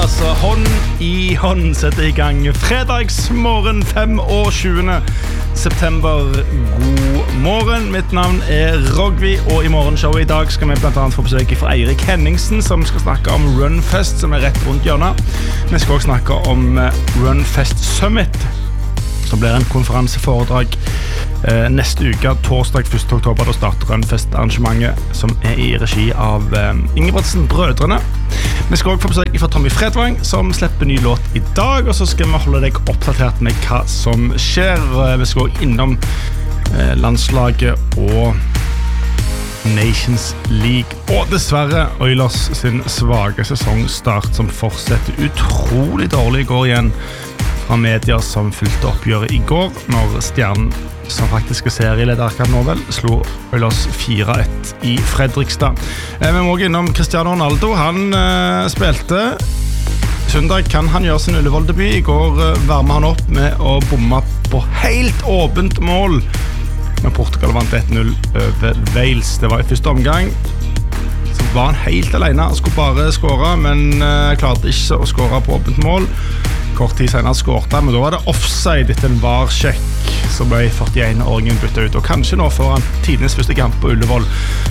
altså hånd i hånd setter I gang fredagsmorgen 25. september. God morgen, mitt navn Rogvi, og I morgenshowet I dag skal vi blant annet få besøk fra Eirik Henningsen, som skal snakke om Runfest, som rett rundt hjørnet. Vi skal også snakke om Runfest Summit, som blir en konferanseforedrag neste uke, torsdag 1. oktober. Da starter Runfest-arrangementet som I regi av Ingebrigtsen-brødrene. Vi skal også få besøk fra Tommy Fredvang, som slipper ny låt I dag, og så skal vi holde deg oppdatert med hva som skjer. Vi skal også innom landslaget og Nations League, og dessverre Oilers sin svage sesongstart, som fortsetter utrolig dårlig. Går igjen fra medier som fylte oppgjøret I går, når Stjernen, som faktisk serieleder akkurat nå vel, slo Oilers 4-1 I Fredrikstad. Vi må gå innom Cristiano Ronaldo. Han spilte søndag, kan han gjøre sin Ullevål-debut. I går varmet han opp med å bomme på helt åpent mål, men Portugal vant 1-0 over Wales. Det var I første omgang. Så var han helt alene, han skulle bare skåre, men klarte ikke å skåre på åpent mål. Kort tid senere skårte han, men da var det offside etter en VAR-sjekk, så ble 41-åringen byttet ut, og kanskje nå får han tidens første kamp på Ullevål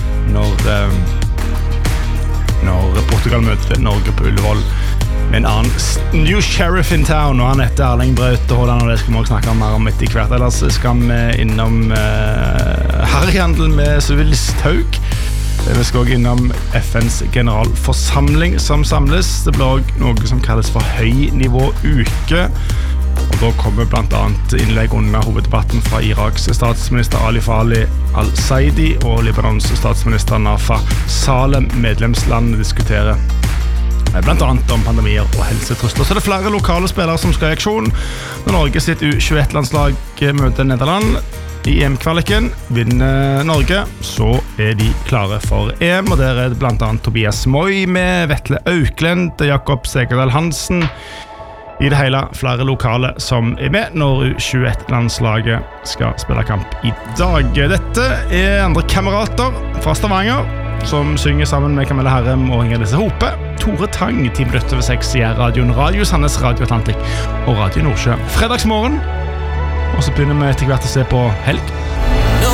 når Portugal møter Norge på Ullevål med en annen new sheriff in town, og han heter Erling Braut Haaland, og det skal vi også snakke mer om etter hvert. Ellers skal vi innom herrehandel med Sylvi Listhaug. Vi skal også innom FNs generalforsamling som samles. Det blir også noe som kalles for høynivå-uke, og da kommer blant annet innlegg under hoveddebatten fra Iraks statsminister Ali Fali al-Saidi og Libanons statsminister Nafa Salem. Medlemslandene diskuterer blant annet om pandemier og helsetrusler. Så det flere lokale spillere som skal I aksjon. Når Norge sitt U21-landslag møter Nederland I EM-kvaliken, vinner Norge, så de klare for EM, og der det blant annet Tobias Moi med Vetle Auklend, Jakob Segerdal Hansen. I det hele flere lokale som med når U21-landslaget skal spille kamp I dag. Dette andre kamerater fra Stavanger, som synger sammen med Camilla Herrem og Inger Lise Hope. Tore Tang, 10 minutter over 6 I radioen Radio Sandnes, Radio Atlantik og Radio Nordsjø. Fredagsmorgen, og så begynner vi etter hvert å se på helg.